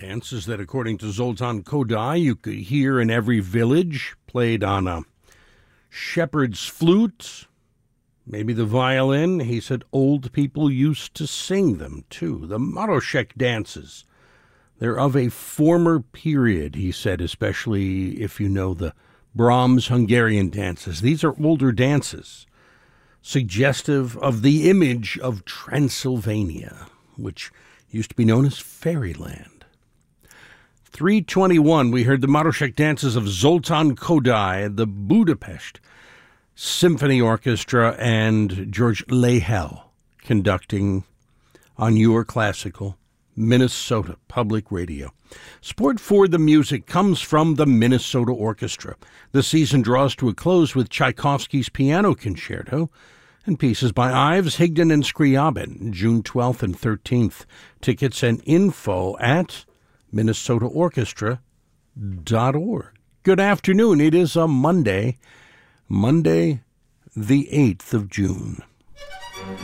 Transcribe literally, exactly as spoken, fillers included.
Dances that, according to Zoltan Kodály, you could hear in every village, played on a shepherd's flute, maybe the violin. He said old people used to sing them, too. The Maroshek dances. They're of a former period, he said, especially if you know the Brahms Hungarian dances. These are older dances, suggestive of the image of Transylvania, which used to be known as Fairyland. three twenty-one, we heard the Maroshek dances of Zoltan Kodály, the Budapest Symphony Orchestra, and George Lehel conducting on your classical Minnesota Public Radio. Support for the music comes from the Minnesota Orchestra. The season draws to a close with Tchaikovsky's Piano Concerto and pieces by Ives, Higdon, and Scriabin, June twelfth and thirteenth. Tickets and info at minnesota orchestra dot org. Good afternoon. It is a Monday, Monday the eighth of June.